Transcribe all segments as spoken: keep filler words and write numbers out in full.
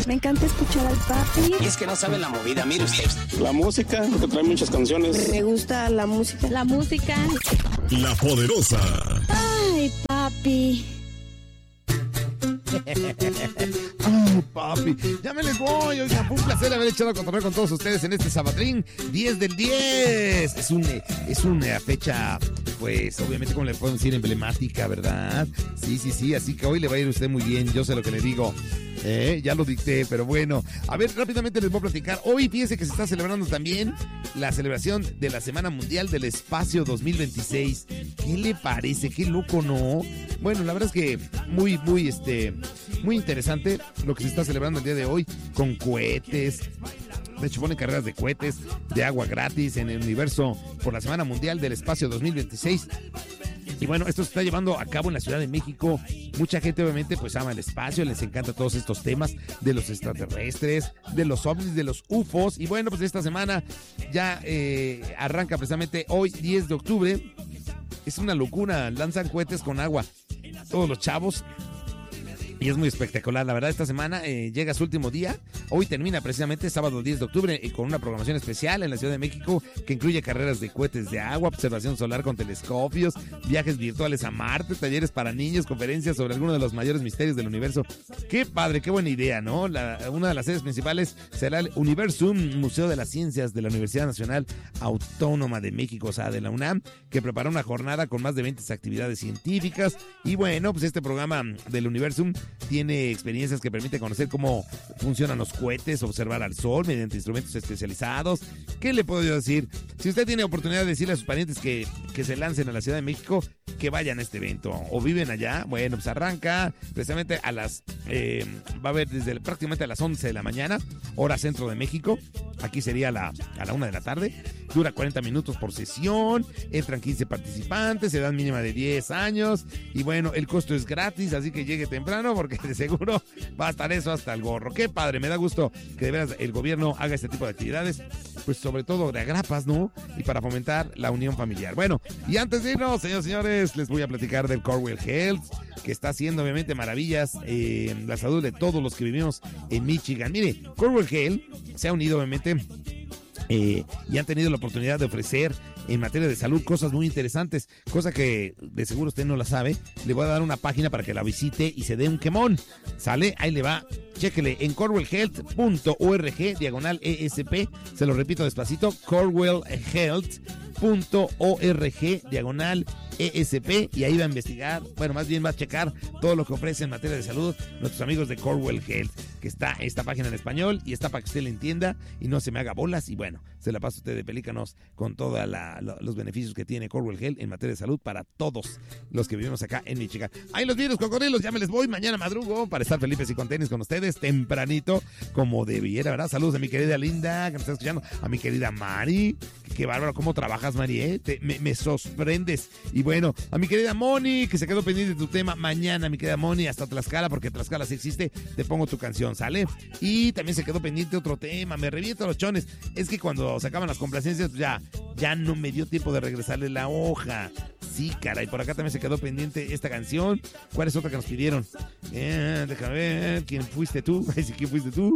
Me encanta escuchar al papi. Y es que no sabe la movida, mire usted. La música, que trae muchas canciones. Me gusta la música. La música. La Poderosa. Ay, papi. Ay, papi, ya me les voy. Oigan, fue un placer haber echado a cotorreo con todos ustedes en este sabadrín diez del diez. Es, un, es una fecha, pues, obviamente, como le puedo decir, emblemática, ¿verdad? Sí, sí, sí, así que hoy le va a ir a usted muy bien. Yo sé lo que le digo. Eh, ya lo dicté, pero bueno. A ver, rápidamente les voy a platicar. Hoy fíjense que se está celebrando también la celebración de la Semana Mundial del Espacio dos mil veintiséis. ¿Qué le parece? Qué loco, ¿no? Bueno, la verdad es que muy, muy, este, muy interesante lo que se está celebrando el día de hoy con cohetes. De hecho, ponen carreras de cohetes, de agua gratis en el universo por la Semana Mundial del Espacio dos mil veintiséis. Y bueno, esto se está llevando a cabo en la Ciudad de México. Mucha gente obviamente pues ama el espacio, les encanta todos estos temas de los extraterrestres, de los ovnis, de los U F Os. Y bueno, pues esta semana ya eh, arranca precisamente hoy, diez de octubre. Es una locura, lanzan cohetes con agua. Todos los chavos. Y es muy espectacular, la verdad, esta semana eh, llega su último día. Hoy termina precisamente sábado diez de octubre eh, con una programación especial en la Ciudad de México que incluye carreras de cohetes de agua, observación solar con telescopios, viajes virtuales a Marte, talleres para niños, conferencias sobre algunos de los mayores misterios del universo. Qué padre, qué buena idea, ¿no? La, una de las sedes principales será el Universum, Museo de las Ciencias de la Universidad Nacional Autónoma de México, o sea, de la UNAM, que prepara una jornada con más de veinte actividades científicas. Y bueno, pues este programa del Universum tiene experiencias que permiten conocer cómo funcionan los cohetes, observar al sol mediante instrumentos especializados. ¿Qué le puedo yo decir? Si usted tiene oportunidad de decirle a sus parientes que, que se lancen a la Ciudad de México, que vayan a este evento o viven allá, bueno, pues arranca precisamente a las, eh, va a haber desde prácticamente a las once de la mañana, hora centro de México. Aquí sería a la, a la una de la tarde. Dura cuarenta minutos por sesión, entran quince participantes, edad mínima de diez años. Y bueno, el costo es gratis, así que llegue temprano porque de seguro va a estar eso hasta el gorro. Qué padre, me da gusto que de veras el gobierno haga este tipo de actividades, pues sobre todo de agrapas, ¿no? Y para fomentar la unión familiar. Bueno, y antes de irnos, señores y señores, les voy a platicar del Corewell Health, que está haciendo obviamente maravillas en eh, la salud de todos los que vivimos en Michigan. Mire, Corewell Health se ha unido obviamente eh, y han tenido la oportunidad de ofrecer en materia de salud cosas muy interesantes, cosa que de seguro usted no la sabe. Le voy a dar una página para que la visite y se dé un quemón. ¿Sale? Ahí le va. Chéquele en corewell health punto org diagonal E S P. Se lo repito despacito. corewell health punto org diagonal E S P, y ahí va a investigar, bueno, más bien va a checar todo lo que ofrece en materia de salud nuestros amigos de Corewell Health, que está esta página en español y está para que usted la entienda y no se me haga bolas. Y bueno, se la pasa usted de pelícanos con todos los beneficios que tiene Corewell Health en materia de salud para todos los que vivimos acá en Michigan. Ahí los videos cocodrilos, ya me les voy. Mañana madrugo para estar felices y con tenis con ustedes tempranito, como debiera, ¿verdad? Saludos a mi querida Linda, que me está escuchando, a mi querida Mari. Qué bárbaro, ¿cómo trabajas, Mari? ¿Eh? Te, me, me sorprendes. Y bueno, a mi querida Moni, que se quedó pendiente de tu tema. Mañana, mi querida Moni, hasta Tlaxcala, porque Tlaxcala sí existe, te pongo tu canción, ¿sale? Y también se quedó pendiente otro tema, me reviento los chones. Es que cuando se acaban las complacencias, pues ya, ya no me dio tiempo de regresarle la hoja. Sí, caray, por acá también se quedó pendiente esta canción. ¿Cuál es otra que nos pidieron? Eh, déjame ver, ¿quién fuiste tú? ¿Quién fuiste tú?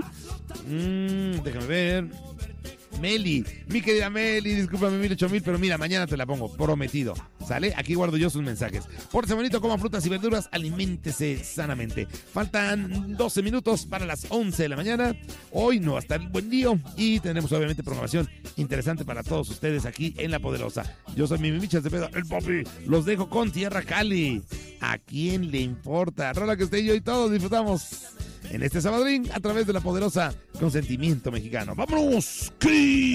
Mm, déjame ver... Meli, mi querida Meli, discúlpame mil ocho mil, pero mira, mañana te la pongo, prometido, ¿sale? Aquí guardo yo sus mensajes. Pórtese bonito, coma frutas y verduras, aliméntese sanamente. Faltan doce minutos para las once de la mañana. Hoy no va a estar el buen día y tendremos obviamente programación interesante para todos ustedes aquí en La Poderosa. Yo soy Mimi Michas de Pedo, el Popi. Los dejo con Tierra Cali. ¿A quién le importa? Rola que usted y yo y todos disfrutamos en este sabadrín a través de La Poderosa con sentimiento mexicano. ¡Vámonos! ¡Sí!